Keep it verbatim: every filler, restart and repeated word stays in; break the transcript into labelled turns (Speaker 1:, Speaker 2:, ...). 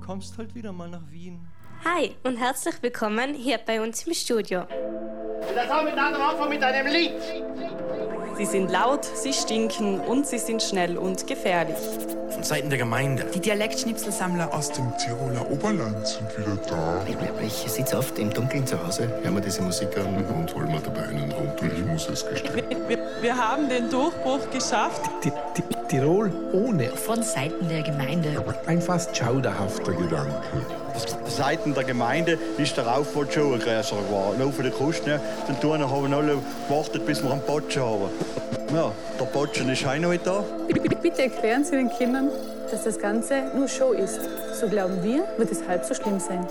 Speaker 1: kommst halt wieder mal nach Wien.
Speaker 2: Hi und herzlich willkommen hier bei uns im Studio.
Speaker 3: Das haben wir miteinander anfangen mit einem Lied.
Speaker 4: Sie sind laut, sie stinken und sie sind schnell und gefährlich.
Speaker 5: Von Seiten der Gemeinde.
Speaker 6: Die Dialektschnipselsammler
Speaker 7: aus dem Tiroler Oberland sind wieder da.
Speaker 8: Ich sitze oft im Dunkeln zu Hause, hören wir diese Musik an
Speaker 7: und holen mir dabei einen runter. Ich muss es gestehen.
Speaker 4: Wir, wir, wir haben den Durchbruch geschafft.
Speaker 9: Die, die, Tirol ohne.
Speaker 10: Von Seiten der Gemeinde.
Speaker 9: Ein fast schauderhafter
Speaker 7: Gedanke.
Speaker 11: Seiten der Gemeinde ist der Aufwand schon größer geworden. Laufen die Kosten, dann tun wir, haben alle gewartet, bis wir einen Botschen haben. Ja, der Botschen ist auch noch nicht da.
Speaker 12: Bitte erklären Sie den Kindern, dass das Ganze nur Show ist. So glauben wir, wird es halb so schlimm sein.